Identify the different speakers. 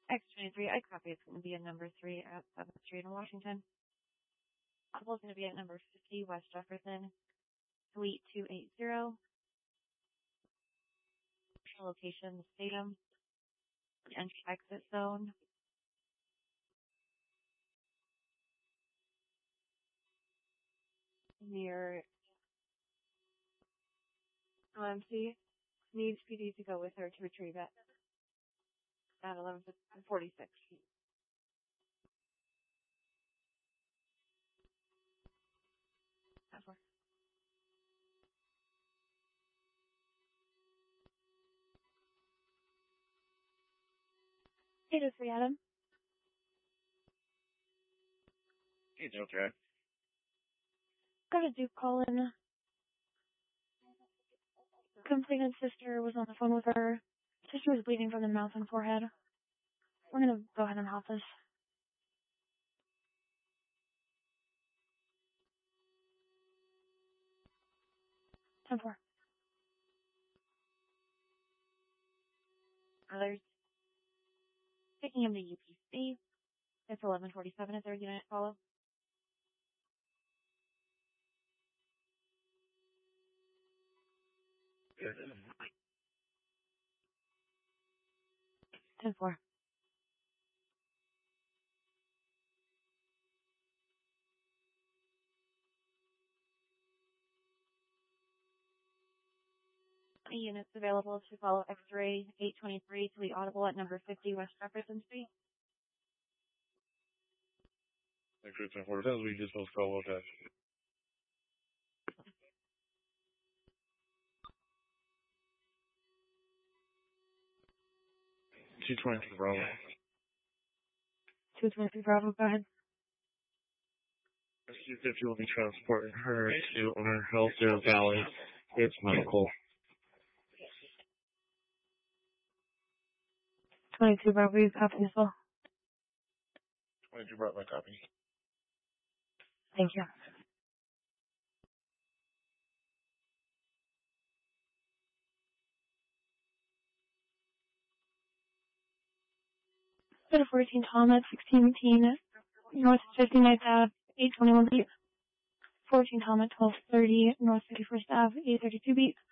Speaker 1: X23, I copy. It's going to be at number 3 at 7th Street in Washington. Call is going to be at number 50 West Jefferson, Suite 280. Location, the stadium, the entry exit zone. Near OMC. Needs PD to go with her to retrieve it at 11:46. 10-4. 803, Adam.
Speaker 2: 803.
Speaker 1: Got a Duke call in. Complainant sister was on the phone with her. Sister was bleeding from the mouth and forehead. We're going to go ahead and hop this. 10-4. Others. Taking him to UPC. It's 11:47 at 30-minute follow.
Speaker 2: Good.
Speaker 1: 10-4. Units available to follow X-ray 823 to the audible at number 50 West Jefferson Street.
Speaker 2: X-ray 10-4, we just supposed to call attached. 223 Bravo.
Speaker 1: 223 Bravo, go ahead.
Speaker 2: Rescue 50 will be transporting her to Owner Healthcare Valley. It's medical.
Speaker 1: 22 Bravo, you copy as well?
Speaker 2: 22 Bravo, copy.
Speaker 1: Thank you. Go to 14 Tom at 1618 North 59th Ave, 821 beat. 14 Tom at 1230 North 51st Ave, 832 beat.